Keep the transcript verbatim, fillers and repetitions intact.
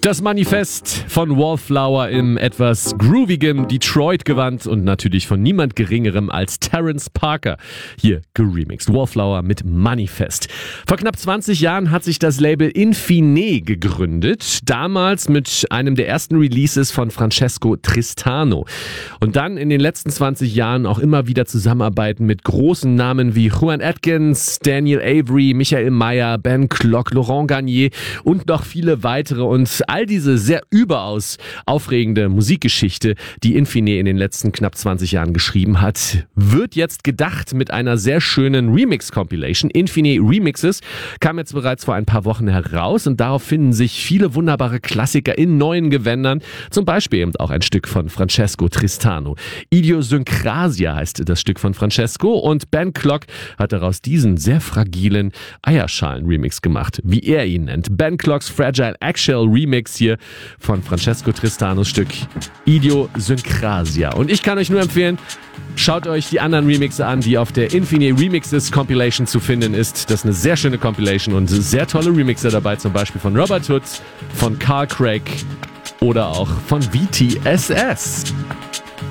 Das Manifest von Wallflower im etwas groovigen Detroit-Gewand und natürlich von niemand Geringerem als Terence Parker hier geremixed. Wallflower mit Manifest. Vor knapp zwanzig Jahren hat sich das Label Infine gegründet. Damals mit einem der ersten Releases von Francesco Tristano. Und dann in den letzten zwanzig Jahren auch immer wieder Zusammenarbeiten mit großen Namen wie Juan Atkins, Daniel Avery, Michael Mayer, Ben Klock, Laurent Garnier und noch viele weitere. Und all diese sehr überaus aufregende Musikgeschichte, die Infine in den letzten knapp zwanzig Jahren geschrieben hat, wird jetzt gedacht mit einer sehr schönen Remix-Compilation. Infine Remixes kam jetzt bereits vor ein paar Wochen heraus und darauf finden sich viele wunderbare Klassiker in neuen Gewändern. Zum Beispiel eben auch ein Stück von Francesco Tristano. Idiosynkrasia heißt das Stück von Francesco und Ben Klock hat daraus diesen sehr fragilen Eierschalen-Remix gemacht, wie er ihn nennt. Ben Klocks Fragile Eggshell Remix hier von Francesco Tristanos Stück Idiosynkrasia. Und ich kann euch nur empfehlen, schaut euch die anderen Remixe an, die auf der Infine Remixes Compilation zu finden ist. Das ist eine sehr schöne Compilation und sehr tolle Remixer dabei, zum Beispiel von Robert Hood, von Carl Craig oder auch von V T S S.